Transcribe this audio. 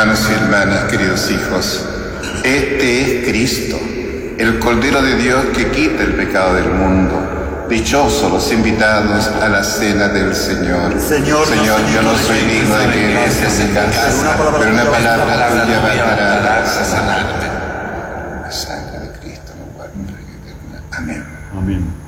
Hermanos y hermanas, queridos hijos, este es Cristo, el Cordero de Dios que quita el pecado del mundo. Dichosos los invitados a la cena del Señor. Señor, yo no soy digno de que entres en casa, pero una palabra tuya bastará a sanarme. La sangre de Cristo nos guarda en la vida eterna. Amén. Amén.